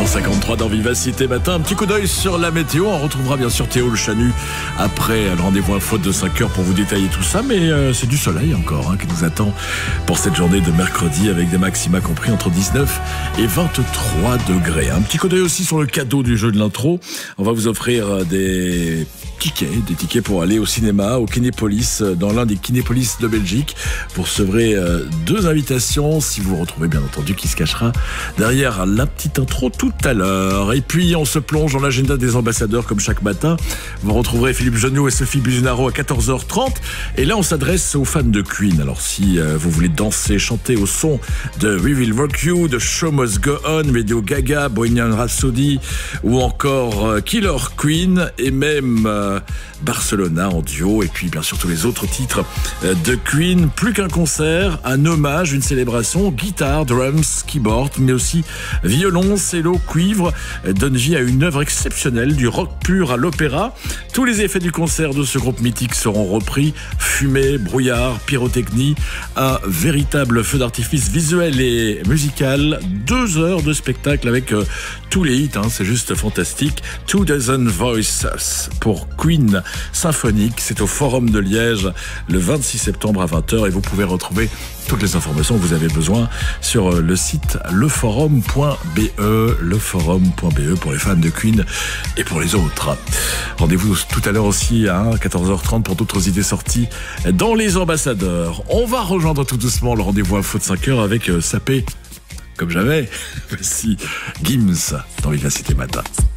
7h53 dans Vivacité Matin. Un petit coup d'œil sur la météo. On retrouvera bien sûr Théo le Chanu après le rendez-vous info de 5h pour vous détailler tout ça. Mais c'est du soleil encore qui nous attend pour cette journée de mercredi avec des maxima compris entre 19 et 23 degrés. Un petit coup d'œil aussi sur le cadeau du jeu de l'intro. On va vous offrir des tickets pour aller au cinéma, au Kinépolis, dans l'un des Kinépolis de Belgique. Vous recevrez 2 invitations, si vous retrouvez bien entendu qui se cachera derrière la petite intro tout à l'heure. Et puis on se plonge dans l'agenda des ambassadeurs comme chaque matin. Vous retrouverez Philippe Geniaud et Sophie Buzunaro à 14h30. Et là on s'adresse aux fans de Queen. Alors si vous voulez danser, chanter au son de We Will Rock You, de Show Must Go On, Radio Gaga, Bohemian Rhapsody ou encore Killer Queen et même Barcelona en duo, et puis bien sûr tous les autres titres de Queen. Plus qu'un concert, un hommage, une célébration, guitare, drums, keyboard, mais aussi violon, cello, cuivre, donne vie à une œuvre exceptionnelle, du rock pur à l'opéra. Tous les effets du concert de ce groupe mythique seront repris, fumée, brouillard, pyrotechnie, un véritable feu d'artifice visuel et musical, 2 heures de spectacle avec tous les hits, c'est juste fantastique. 2 Voices pour Queen symphonique, c'est au Forum de Liège le 26 septembre à 20h et vous pouvez retrouver toutes les informations que vous avez besoin sur le site leforum.be pour les fans de Queen et pour les autres. Rendez-vous tout à l'heure aussi à 14h30 pour d'autres idées sorties dans les ambassadeurs. On va rejoindre tout doucement le rendez-vous info de 5h avec Sapé comme jamais. Voici Gims dans Vivacité Matin.